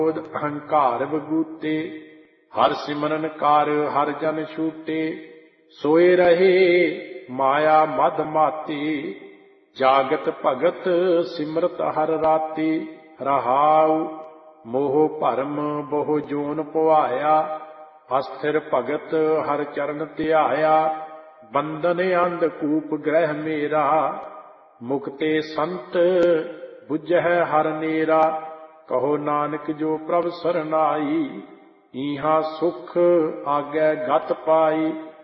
ਅਹੰਕਾਰ ਬਗੂਤੇ। ਹਰ ਸਿਮਰਨ ਕਰ ਹਰ ਜਨ ਛੂਟੇ। ਸੋਏ ਰਹੇ ਮਾਇਆ ਮਧ ਮਾਤੀ। ਜਾਗਤ ਭਗਤ ਸਿਮਰਤ ਹਰ ਰਾਤੀ। ਰਹਾਉ ਮੋਹ ਭਰਮ ਬਹੁ ਜੋਨ ਪੁਆਇਆ। ਅਸਥਿਰ ਭਗਤ ਹਰ ਚਰਨ ਧਿਆਇਆ। ਬੰਧਨ ਅੰਧਕੂਪ ਗ੍ਰਹਿ ਮੇਰਾ। ਮੁਕਤੇ ਸੰਤ ਬੁਝੈ ਹਰ ਨੇਰਾ। ਕਹੋ ਨਾਨਕ ਜੋ ਪ੍ਰਭ ਸਰਨਾਈ। ਈਹਾ ਸੁਖ ਆਗੈ ਗਤ ਪਾਈ।